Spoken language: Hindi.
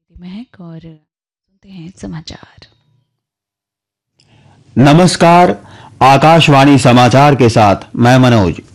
महक और सुनते हैं समाचार। नमस्कार, आकाशवाणी समाचार के साथ मैं मनोज।